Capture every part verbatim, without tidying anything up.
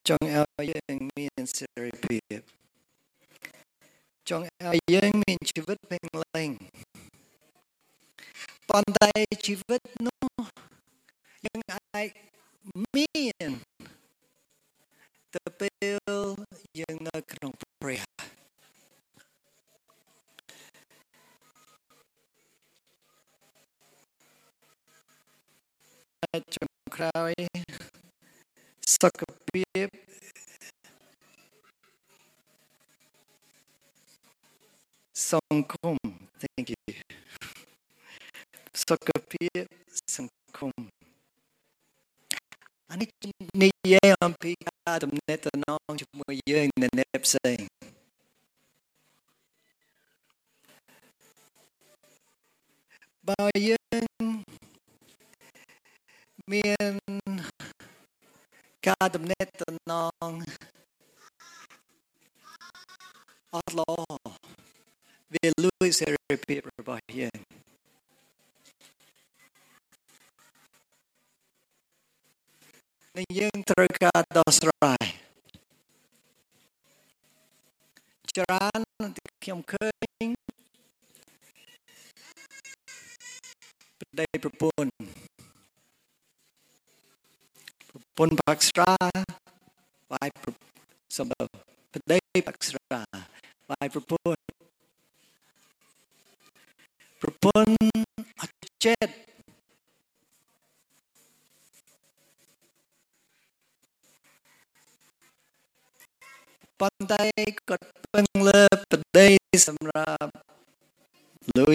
ចង់ឲ្យយើងមានសេរីភាពចង់ឲ្យយើងមានជីវិតពេញលេញប៉ុន្តែជីវិតនោះយើងអាចមានទៅពេលយើងនៅក្នុងព្រះចុងក្រោយសុខភាពសង្គម Thank you សុខភាពសង្គមអានេះនិយាយអំពីការទំនាក់ទំនងជាមួយយើងនៅអ្នកផ្សេងបើយើងមានការទំនាក់ទំនងអត់ល្អវាលួចសេរីភាពរបស់យើងនិងយើងត្រូវការដោះស្រាយច្រើនខ្ញុំឃើញប្តីប្រពន្ធប្រពន្ធបាក់ស្រាវាយសម្បប្តីបាក់ស្រាវាយប្រពន្ធប្រពន្ធអត់ចិត្តប៉ុន្តែគាត់ពឹងលើប្តីសម្រាប់លុយ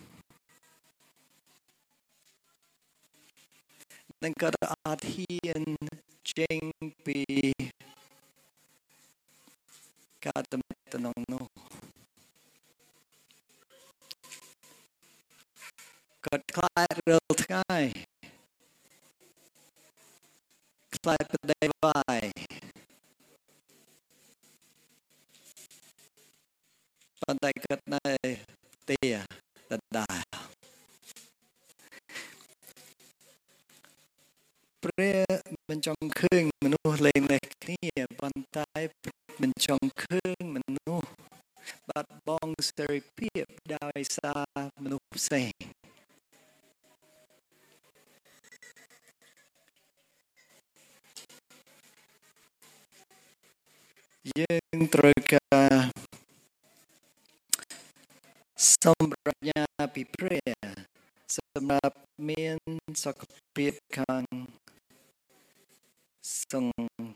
នឹងគាត់អត់ហ៊ានចេញពីការទំនាក់ទំនងនោះគាត់ខ្លាចរាល់ថ្ងៃខ្លាចប្តីវាយប៉ុន្តែគាត់នៅទីដដែលព្រះមិនចង់ឃើញមនុស្សលេងលេះគ្នាប៉ុន្តែមិនចង់ឃើញមនុស្សបាត់បង់សេរីភាពដោយសារមនុស្សផ្សេងយើងត្រូវការសម្រាប់ញាពីព្រះសម្រាប់មានសុខភាពខាងសង្គ